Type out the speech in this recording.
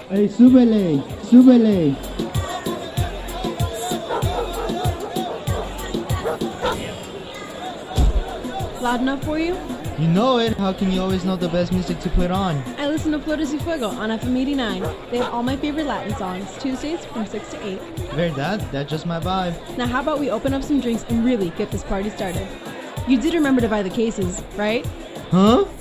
Hey, súbele, súbele. Loud enough for you? You know it. How can you always know the best music to put on? I listen to Flores y Fuego on FM 89. They have all my favorite Latin songs, Tuesdays from 6 to 8. Verdad, that's just my vibe. Now how about we open up some drinks and really get this party started? You did remember to buy the cases, right? Huh?